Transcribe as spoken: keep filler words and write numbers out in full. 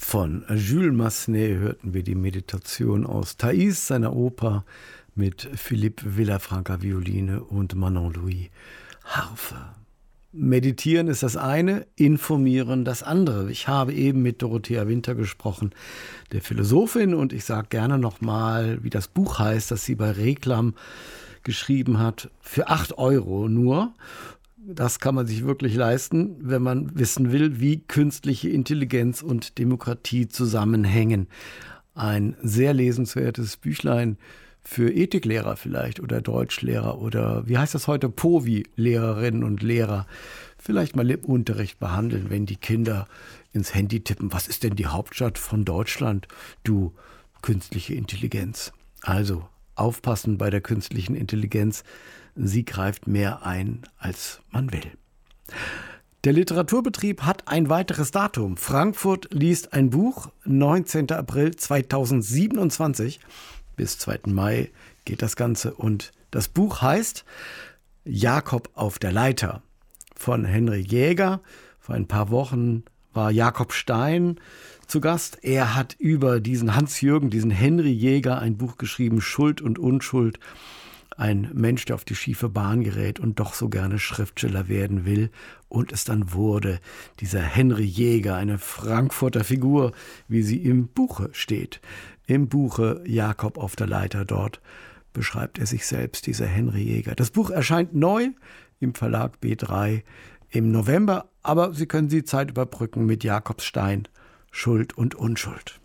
Von Jules Massenet hörten wir die Meditation aus Thais, seiner Oper, mit Philippe Villafranca Violine und Manon Louis Harfe. Meditieren ist das eine, informieren das andere. Ich habe eben mit Dorothea Winter gesprochen, der Philosophin, und ich sage gerne nochmal, wie das Buch heißt, das sie bei Reklam geschrieben hat, für acht Euro nur. Das kann man sich wirklich leisten, wenn man wissen will, wie künstliche Intelligenz und Demokratie zusammenhängen. Ein sehr lesenswertes Büchlein für Ethiklehrer vielleicht oder Deutschlehrer oder, wie heißt das heute, P O V I-Lehrerinnen und Lehrer. Vielleicht mal im Unterricht behandeln, wenn die Kinder ins Handy tippen. Was ist denn die Hauptstadt von Deutschland? Du, künstliche Intelligenz. Also aufpassen bei der künstlichen Intelligenz. Sie greift mehr ein, als man will. Der Literaturbetrieb hat ein weiteres Datum. Frankfurt liest ein Buch, neunzehnten April zweitausendsiebenundzwanzig. Bis zweiten Mai geht das Ganze. Und das Buch heißt Jakob auf der Leiter von Henry Jäger. Vor ein paar Wochen war Jakob Stein zu Gast. Er hat über diesen Hans-Jürgen, diesen Henry Jäger, ein Buch geschrieben, Schuld und Unschuld. Ein Mensch, der auf die schiefe Bahn gerät und doch so gerne Schriftsteller werden will und es dann wurde. Dieser Henry Jäger, eine Frankfurter Figur, wie sie im Buche steht. Im Buche Jakob auf der Leiter, dort beschreibt er sich selbst, dieser Henry Jäger. Das Buch erscheint neu im Verlag B drei im November, aber Sie können die Zeit überbrücken mit Jakob Stein, Schuld und Unschuld.